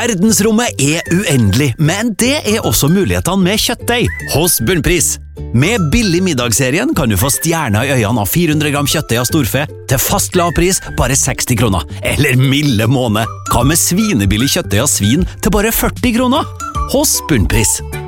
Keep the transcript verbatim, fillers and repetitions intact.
Verdensrommet er uendelig, men det er også mulighetene med kjøttdeig hos Bunnpris. Med billig middagsserien kan du få stjerner i øynene av fire hundre gram kjøttdeig av storfe til fast lav pris bare seksti kroner. Eller milde måned. Hva med svinebillig kjøttdeig av svin til bare førti kroner? Hos Bunnpris.